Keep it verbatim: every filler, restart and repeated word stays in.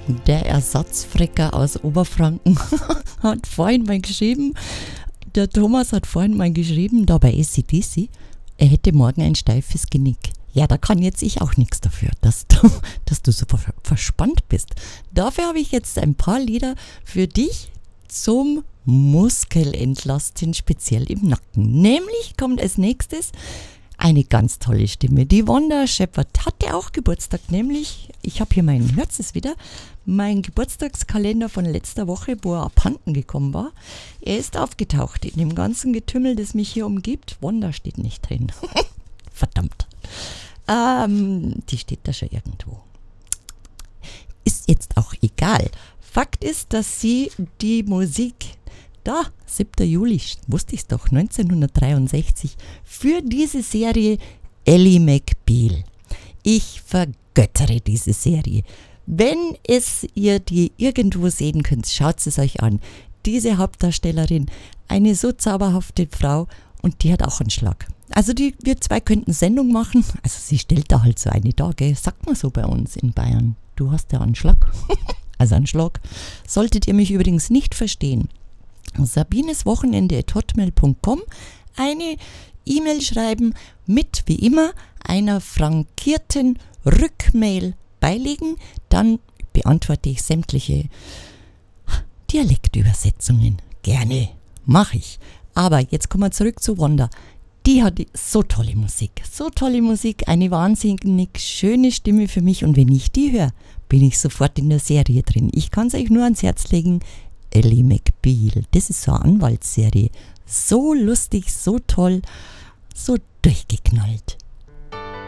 Der Ersatzfrecker aus Oberfranken hat vorhin mal geschrieben, der Thomas hat vorhin mal geschrieben, da bei A C D C, er hätte morgen ein steifes Genick. Ja, da kann jetzt ich auch nichts dafür, dass du, dass du so ver- verspannt bist. Dafür habe ich jetzt ein paar Lieder für dich zum Muskelentlasten, speziell im Nacken. Nämlich kommt als nächstes eine ganz tolle Stimme. Die Wanda Shepherd hatte auch Geburtstag, nämlich, ich habe hier meinen, hört es wieder, mein Geburtstagskalender von letzter Woche, wo er abhanden gekommen war. Er ist aufgetaucht in dem ganzen Getümmel, das mich hier umgibt. Wanda steht nicht drin. Verdammt. Ähm, die steht da schon irgendwo. Ist jetzt auch egal. Fakt ist, dass sie die Musik, da, siebter Juli, wusste ich es doch, neunzehnhundertdreiundsechzig, für diese Serie Ally McBeal. Ich vergöttere diese Serie. Wenn es ihr die irgendwo sehen könnt, schaut es euch an. Diese Hauptdarstellerin, eine so zauberhafte Frau, und die hat auch einen Schlag. Also die, wir zwei könnten Sendung machen. Also sie stellt da halt so eine da, gell? Sagt man so bei uns in Bayern. Du hast ja einen Schlag. Also einen Schlag. Solltet ihr mich übrigens nicht verstehen. sabineswochenende at hotmail punkt com eine E-Mail schreiben mit, wie immer, einer frankierten Rückmail beilegen. Dann beantworte ich sämtliche Dialektübersetzungen. Gerne, mache ich. Aber jetzt kommen wir zurück zu Wanda. Die hat so tolle Musik, so tolle Musik, eine wahnsinnig schöne Stimme für mich. Und wenn ich die höre, bin ich sofort in der Serie drin. Ich kann es euch nur ans Herz legen, Ally McBeal. Das ist so eine Anwaltsserie. So lustig, so toll, so durchgeknallt.